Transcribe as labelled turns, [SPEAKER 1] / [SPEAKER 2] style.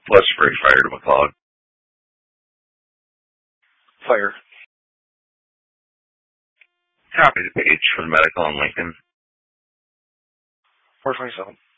[SPEAKER 1] Westbury Fire to McLeod.
[SPEAKER 2] Fire.
[SPEAKER 1] Copy the page for the medical on Lincoln.
[SPEAKER 2] 427.